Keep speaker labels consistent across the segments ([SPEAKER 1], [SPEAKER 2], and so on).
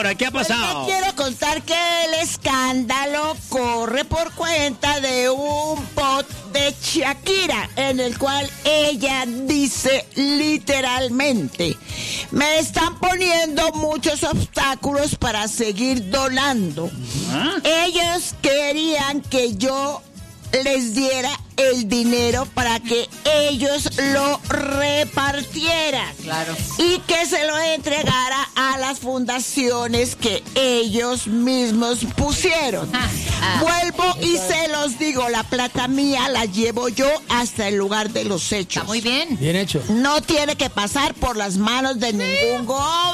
[SPEAKER 1] señora? ¿Qué ha pasado?
[SPEAKER 2] Pues quiero contar que el escándalo corre por cuenta de un post de Shakira, en el cual ella dice literalmente: me están poniendo muchos obstáculos para seguir donando. Ellos querían que yo les diera el dinero para que ellos lo repartieran.
[SPEAKER 3] Claro.
[SPEAKER 2] Y que se lo entregara a las fundaciones que ellos mismos pusieron. Vuelvo y se los digo, la plata mía la llevo yo hasta el lugar de los hechos.
[SPEAKER 3] Está muy bien.
[SPEAKER 4] Bien hecho.
[SPEAKER 2] No tiene que pasar por las manos de ningún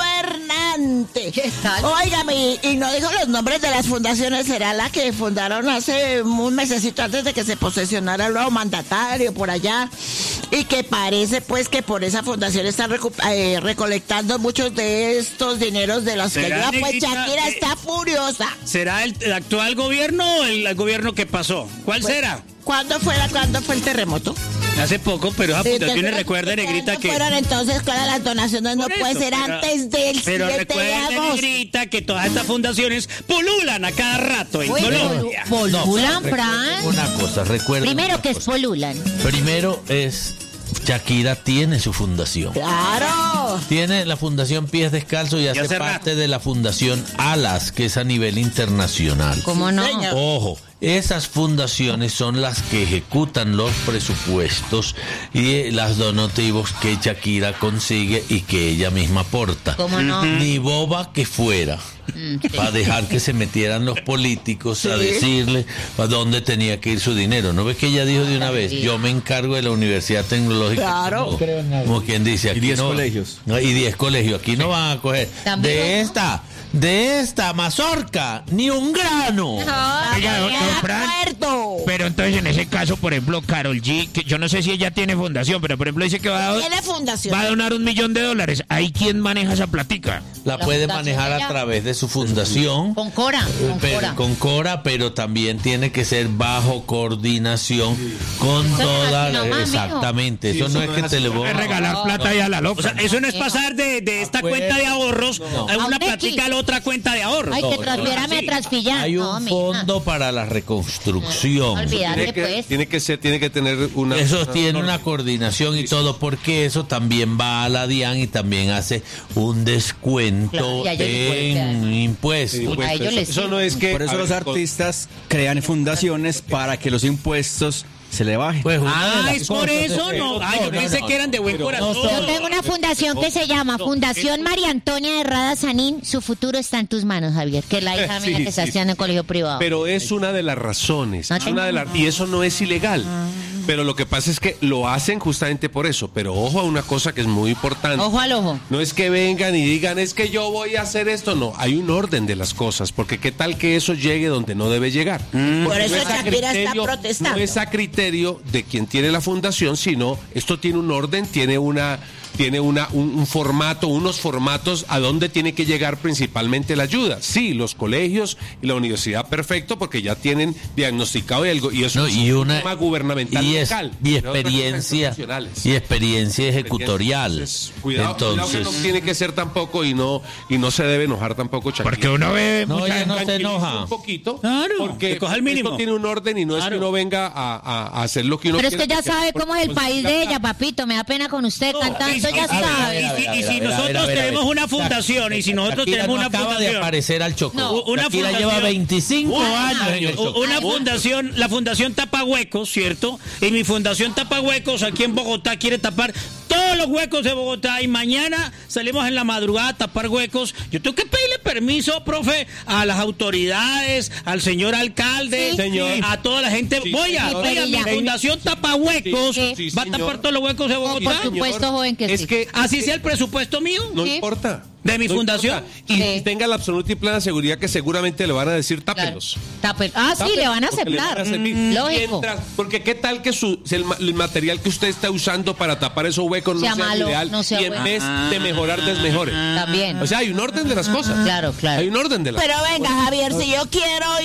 [SPEAKER 2] gobernante.
[SPEAKER 3] ¿Qué tal?
[SPEAKER 2] Óigame, y no dijo los nombres de las fundaciones, será la que fundaron hace un mesecito antes de que se posesionara el nuevo mandatario por allá, y que parece pues que por esa fundación están recolectando muchos de estos dineros de los que
[SPEAKER 1] ¿Será,
[SPEAKER 2] ya pues
[SPEAKER 1] negrita,
[SPEAKER 2] Shakira está furiosa.
[SPEAKER 1] ¿Será el actual gobierno o el gobierno que pasó? ¿Cuál será?
[SPEAKER 2] ¿Cuándo fue el terremoto?
[SPEAKER 1] Hace poco, pero esa fundación
[SPEAKER 2] Entonces,
[SPEAKER 1] recuerda, negrita,
[SPEAKER 2] ¿cuándo
[SPEAKER 1] que...
[SPEAKER 2] fueron entonces claro, las donaciones? No
[SPEAKER 1] Por
[SPEAKER 2] puede
[SPEAKER 1] eso,
[SPEAKER 2] ser antes del 7 de
[SPEAKER 1] recuerde,
[SPEAKER 2] agosto.
[SPEAKER 1] negrita, que todas estas fundaciones pululan a cada rato en
[SPEAKER 3] Uy,
[SPEAKER 1] Colombia.
[SPEAKER 3] ¿polulan,
[SPEAKER 4] No,
[SPEAKER 3] Fran?
[SPEAKER 4] Una cosa, recuerda.
[SPEAKER 3] Primero que es polulan.
[SPEAKER 4] Primero es, Shakira tiene su fundación.
[SPEAKER 2] ¡Claro!
[SPEAKER 4] Tiene la Fundación Pies Descalzos y hace
[SPEAKER 1] hace
[SPEAKER 4] parte
[SPEAKER 1] rato.
[SPEAKER 4] de la Fundación Alas, que es a nivel internacional.
[SPEAKER 3] ¿Cómo no?
[SPEAKER 2] señor.
[SPEAKER 4] Ojo, esas fundaciones son las que ejecutan los presupuestos y los donativos que Shakira consigue y que ella misma aporta.
[SPEAKER 3] ¿Cómo no?
[SPEAKER 4] Ni boba que fuera,
[SPEAKER 3] Sí.
[SPEAKER 4] para dejar que se metieran los políticos a decirle a dónde tenía que ir su dinero. ¿No ves que ella dijo de una vez? Yo me encargo de la Universidad Tecnológica.
[SPEAKER 2] Claro.
[SPEAKER 4] Como quien dice, aquí
[SPEAKER 5] 10
[SPEAKER 4] no,
[SPEAKER 5] colegios.
[SPEAKER 4] Y 10 colegios. Aquí no van a coger
[SPEAKER 3] También,
[SPEAKER 4] de esta mazorca ni un grano.
[SPEAKER 6] Oiga, don Fran, pero entonces en ese caso, por ejemplo, Karol G, que yo no sé si ella tiene fundación, pero por ejemplo dice que
[SPEAKER 2] Tiene fundación.
[SPEAKER 6] va a donar $1 millón. ¿Ahí quién maneja esa platica?
[SPEAKER 4] La
[SPEAKER 3] La
[SPEAKER 4] puede
[SPEAKER 3] fundación
[SPEAKER 4] manejar
[SPEAKER 3] ella.
[SPEAKER 4] a través de su fundación.
[SPEAKER 3] Con Cora.
[SPEAKER 4] Con Cora, pero también tiene que ser bajo coordinación con
[SPEAKER 3] Eso no es
[SPEAKER 4] toda
[SPEAKER 3] así nomás, mijo.
[SPEAKER 4] exactamente.
[SPEAKER 5] Sí,
[SPEAKER 4] eso no es que te le voy
[SPEAKER 6] Es regalar plata ahí a la
[SPEAKER 1] O
[SPEAKER 6] loca.
[SPEAKER 1] sea, eso no es pasar de esta cuenta de ahorros a una
[SPEAKER 3] Ahora
[SPEAKER 1] platica
[SPEAKER 3] aquí.
[SPEAKER 1] a la otra cuenta de ahorros.
[SPEAKER 3] Ay,
[SPEAKER 4] No,
[SPEAKER 3] que
[SPEAKER 4] no,
[SPEAKER 3] transfiérame
[SPEAKER 1] sí.
[SPEAKER 3] a Transfillar.
[SPEAKER 4] Hay
[SPEAKER 3] No,
[SPEAKER 4] un
[SPEAKER 3] mija.
[SPEAKER 4] fondo para la reconstrucción.
[SPEAKER 3] Olvídate, pues.
[SPEAKER 5] Tiene que tener una...
[SPEAKER 4] Eso tiene una coordinación y todo, porque eso también va a la DIAN y también hace un descuento
[SPEAKER 3] Claro, y a ellos les puede
[SPEAKER 4] en impuestos.
[SPEAKER 3] A ellos les
[SPEAKER 5] Eso no es que...
[SPEAKER 7] Por eso
[SPEAKER 5] a
[SPEAKER 7] los
[SPEAKER 5] ver,
[SPEAKER 7] artistas crean fundaciones para que los impuestos se le bajen.
[SPEAKER 4] Pues una de
[SPEAKER 1] Ah,
[SPEAKER 4] las
[SPEAKER 1] es por
[SPEAKER 4] cosas
[SPEAKER 1] eso, no. Ay, yo pensé que eran de buen corazón.
[SPEAKER 3] Yo tengo una fundación que se llama Fundación María Antonia Herrada Sanín. Su futuro está en tus manos, Javier, que es la hija mía
[SPEAKER 5] Sí,
[SPEAKER 3] que está
[SPEAKER 5] sí.
[SPEAKER 3] estudiando en el colegio privado.
[SPEAKER 5] Pero es una de las razones.
[SPEAKER 3] Ah,
[SPEAKER 5] Es una de las, y eso no es ilegal. Pero lo que pasa es que lo hacen justamente por eso. Pero ojo a una cosa que es muy importante.
[SPEAKER 3] Ojo al ojo.
[SPEAKER 5] No es que vengan y digan, es que yo voy a hacer esto. No, hay un orden de las cosas. Porque qué tal que eso llegue donde no debe llegar. Porque
[SPEAKER 2] Por eso
[SPEAKER 5] no es a
[SPEAKER 2] Shakira está protestando.
[SPEAKER 5] No es a criterio de quien tiene la fundación, sino esto tiene un orden, tiene un formato, unos formatos a dónde tiene que llegar principalmente la ayuda. Sí, los colegios y la universidad, perfecto, porque ya tienen diagnosticado algo y eso
[SPEAKER 4] No,
[SPEAKER 5] es
[SPEAKER 4] y
[SPEAKER 5] un
[SPEAKER 4] una
[SPEAKER 5] tema gubernamental local.
[SPEAKER 4] y
[SPEAKER 5] no otras
[SPEAKER 4] experiencia
[SPEAKER 5] institucionales.
[SPEAKER 4] y experiencia ejecutorial.
[SPEAKER 5] Entonces, cuidado que
[SPEAKER 4] Entonces,
[SPEAKER 5] no tiene que ser tampoco y no se debe enojar tampoco Shakira.
[SPEAKER 6] Porque uno ve
[SPEAKER 4] no,
[SPEAKER 6] mucha
[SPEAKER 4] ella no se
[SPEAKER 5] Tranquiliza
[SPEAKER 4] enoja.
[SPEAKER 5] un poquito,
[SPEAKER 1] Claro,
[SPEAKER 5] porque
[SPEAKER 1] que coja el mínimo.
[SPEAKER 5] esto tiene un orden y no es que uno venga a hacer lo que uno
[SPEAKER 3] Pero es que
[SPEAKER 5] quiere,
[SPEAKER 3] ya
[SPEAKER 5] porque
[SPEAKER 3] sabe
[SPEAKER 5] por-
[SPEAKER 3] cómo es el país de ella,
[SPEAKER 5] consiga-
[SPEAKER 3] papito. Me da pena con usted cantando,
[SPEAKER 1] y-
[SPEAKER 3] ya
[SPEAKER 1] y-
[SPEAKER 3] sabe.
[SPEAKER 1] y si nosotros tenemos una fundación y si nosotros
[SPEAKER 4] Shakira
[SPEAKER 1] tenemos
[SPEAKER 4] no
[SPEAKER 1] una
[SPEAKER 4] acaba de
[SPEAKER 1] fundación,
[SPEAKER 4] aparecer al Chocó.
[SPEAKER 3] No.
[SPEAKER 1] Una
[SPEAKER 4] Shakira
[SPEAKER 1] fundación-
[SPEAKER 4] lleva 25 años en el Chocó.
[SPEAKER 1] una fundación, la Fundación Tapahuecos, ¿cierto? Y mi Fundación Tapahuecos aquí en Bogotá quiere tapar todos los huecos de Bogotá y mañana salimos en la madrugada a tapar huecos. Yo tengo que pedirle permiso, profe, a las autoridades, al señor alcalde,
[SPEAKER 3] Sí.
[SPEAKER 5] Señor.
[SPEAKER 1] a toda la gente.
[SPEAKER 5] Sí,
[SPEAKER 1] Oiga,
[SPEAKER 3] señor.
[SPEAKER 1] oiga, mi
[SPEAKER 3] Sí.
[SPEAKER 1] Fundación Tapahuecos
[SPEAKER 3] Sí.
[SPEAKER 5] Sí,
[SPEAKER 1] va a
[SPEAKER 5] señor.
[SPEAKER 1] tapar todos los huecos de
[SPEAKER 3] Por
[SPEAKER 1] Bogotá.
[SPEAKER 3] supuesto, joven, que
[SPEAKER 5] Es
[SPEAKER 3] sí.
[SPEAKER 5] que
[SPEAKER 1] Así sea el presupuesto mío.
[SPEAKER 5] no
[SPEAKER 3] Sí.
[SPEAKER 5] importa.
[SPEAKER 1] De mi
[SPEAKER 5] No
[SPEAKER 1] fundación.
[SPEAKER 5] importa. Y
[SPEAKER 3] Sí.
[SPEAKER 5] tenga la absoluta y plena seguridad que seguramente le van a decir tápelos.
[SPEAKER 3] Sí, le van a
[SPEAKER 5] Porque le van
[SPEAKER 3] aceptar.
[SPEAKER 5] a servir.
[SPEAKER 3] Lógico.
[SPEAKER 5] Porque qué tal que el material que usted está usando para tapar esos huecos no
[SPEAKER 3] Sea
[SPEAKER 5] sea
[SPEAKER 3] malo,
[SPEAKER 5] ideal
[SPEAKER 3] no sea
[SPEAKER 5] y en
[SPEAKER 3] bueno.
[SPEAKER 5] vez de mejorar desmejore.
[SPEAKER 3] También.
[SPEAKER 5] O sea, hay un orden de las cosas.
[SPEAKER 3] Claro, claro.
[SPEAKER 5] Hay un orden de las
[SPEAKER 2] Pero venga, Javier, si yo quiero ir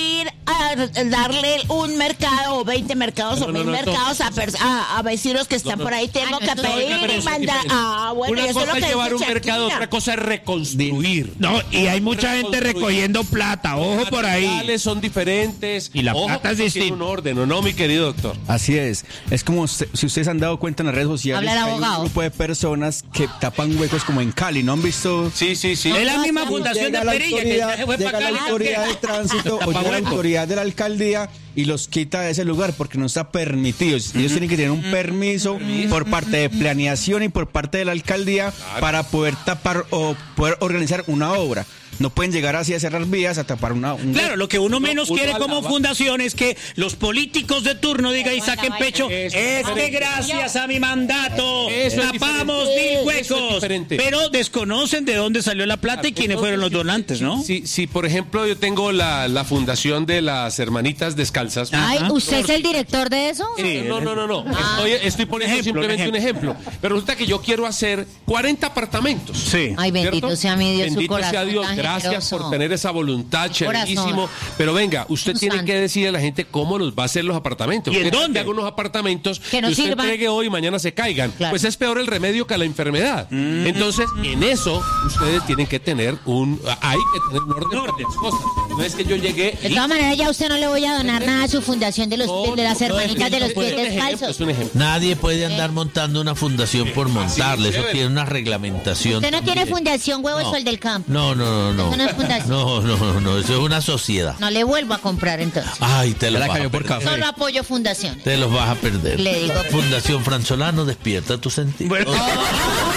[SPEAKER 2] a darle un mercado o 20 mercados o 1000 mercados a vecinos que están por ahí. Tengo que pedir y mandar. Bueno,
[SPEAKER 5] una
[SPEAKER 2] eso es
[SPEAKER 5] cosa
[SPEAKER 2] lo que
[SPEAKER 5] es llevar un
[SPEAKER 2] dice
[SPEAKER 5] mercado,
[SPEAKER 2] Shakira.
[SPEAKER 5] otra cosa es reconstruir.
[SPEAKER 6] No, y hay mucha gente recogiendo plata, ojo por ahí.
[SPEAKER 5] Los materiales son diferentes.
[SPEAKER 6] Y la
[SPEAKER 5] ojo,
[SPEAKER 6] plata es
[SPEAKER 5] que tiene
[SPEAKER 6] distinta.
[SPEAKER 5] un orden, ¿o no, mi querido doctor?
[SPEAKER 7] Así es. Es como si ustedes han dado cuenta en las redes sociales,
[SPEAKER 3] Habla el
[SPEAKER 7] hay un
[SPEAKER 3] abogado.
[SPEAKER 7] grupo de personas que tapan huecos como en Cali, ¿no han visto?
[SPEAKER 5] Sí.
[SPEAKER 1] Es la misma fundación de
[SPEAKER 7] Llega la
[SPEAKER 1] Perilla que ya se fue
[SPEAKER 7] llega
[SPEAKER 1] para
[SPEAKER 7] la
[SPEAKER 1] Cali.
[SPEAKER 7] autoridad de tránsito o llega la
[SPEAKER 1] Tapahuecos.
[SPEAKER 7] autoridad de la alcaldía y los quita de ese lugar porque no está permitido. Ellos tienen que tener un permiso por parte de planeación y por parte de la alcaldía para poder tapar o poder organizar una obra. No pueden llegar así a cerrar vías a tapar un
[SPEAKER 1] Claro, lo que uno menos
[SPEAKER 5] uno
[SPEAKER 1] quiere como
[SPEAKER 5] alaba.
[SPEAKER 1] fundación es que los políticos de turno digan y saquen pecho.
[SPEAKER 5] Eso
[SPEAKER 1] Es que gracias a mi mandato
[SPEAKER 5] Eso es
[SPEAKER 1] tapamos
[SPEAKER 5] diferente.
[SPEAKER 1] 1000
[SPEAKER 5] Eso es
[SPEAKER 1] huecos.
[SPEAKER 5] diferente.
[SPEAKER 1] Pero desconocen de dónde salió la plata y quiénes fueron los donantes, ¿no?
[SPEAKER 5] Si, por ejemplo, yo tengo la fundación de las Hermanitas Descalzas.
[SPEAKER 3] Ay,
[SPEAKER 1] Ajá.
[SPEAKER 3] ¿usted es el director de eso?
[SPEAKER 1] Sí.
[SPEAKER 5] No. Estoy poniendo simplemente un ejemplo. Pero resulta que yo quiero hacer 40 apartamentos.
[SPEAKER 1] Sí.
[SPEAKER 3] Ay, bendito
[SPEAKER 5] ¿cierto?
[SPEAKER 3] sea mi Dios, su
[SPEAKER 5] Bendito
[SPEAKER 3] corazón
[SPEAKER 5] sea Dios,
[SPEAKER 3] tan
[SPEAKER 5] gracias
[SPEAKER 3] generoso.
[SPEAKER 5] por tener esa voluntad, chéverísimo. Pero venga, usted
[SPEAKER 3] Un
[SPEAKER 5] tiene
[SPEAKER 3] santo.
[SPEAKER 5] que decirle a la gente cómo los va a hacer los apartamentos.
[SPEAKER 1] ¿Y en
[SPEAKER 5] ¿Qué tal
[SPEAKER 1] dónde?
[SPEAKER 5] que haga unos apartamentos
[SPEAKER 3] Que no
[SPEAKER 5] usted
[SPEAKER 3] sirvan.
[SPEAKER 5] entregue hoy y mañana se caigan?
[SPEAKER 3] Claro.
[SPEAKER 5] Pues es peor el remedio que la enfermedad. Entonces, en eso, ustedes tienen que tener hay que tener un orden para las cosas. No es que yo llegué...
[SPEAKER 3] De todas maneras, ya a usted no le voy a donar nada a su fundación de las hermanitas de los pies descalzos.
[SPEAKER 5] Es un ejemplo.
[SPEAKER 4] Nadie puede andar montando una fundación por montarle, eso tiene una reglamentación.
[SPEAKER 3] ¿Usted no tiene
[SPEAKER 4] también.
[SPEAKER 3] fundación Huevo Sol del Campo?
[SPEAKER 4] No.
[SPEAKER 3] Eso no es fundación.
[SPEAKER 4] No, eso es una sociedad.
[SPEAKER 3] No le vuelvo a comprar entonces.
[SPEAKER 4] Ay, te
[SPEAKER 7] Ya
[SPEAKER 4] los
[SPEAKER 7] la
[SPEAKER 4] vas a
[SPEAKER 7] cambió por
[SPEAKER 4] perder.
[SPEAKER 7] café.
[SPEAKER 3] Solo apoyo fundaciones.
[SPEAKER 4] Te los vas a perder.
[SPEAKER 3] Le digo.
[SPEAKER 4] Fundación Franzolano, despierta tu sentido.
[SPEAKER 1] Bueno.